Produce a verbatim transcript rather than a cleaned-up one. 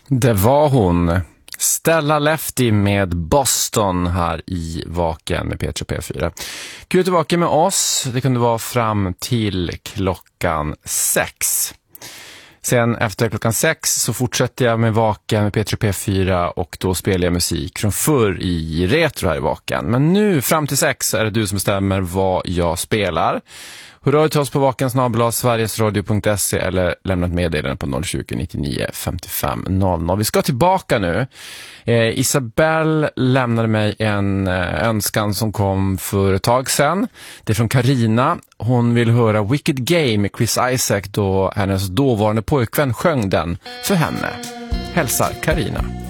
Det var hon. Stella Lefty med Boston här i Vaken med P tre P fyra. Kul att du vaken med oss. Det kunde vara fram till klockan sex. Sen efter klockan sex så fortsätter jag med Vaken med P tre P fyra och då spelar jag musik från förr i retro här i Vaken. Men nu fram till sex är det du som bestämmer vad jag spelar. Hör av dig till oss på vaken snabel-a sverigesradio punkt se eller lämna ett meddelande på noll tjugo nittionio femtiofem noll noll. Vi ska tillbaka nu. Eh, Isabelle lämnade mig en eh, önskan som kom för ett tag sedan. Det är från Carina. Hon vill höra Wicked Game med Chris Isaak då hennes dåvarande pojkvän sjöng den för henne. Hälsar Carina.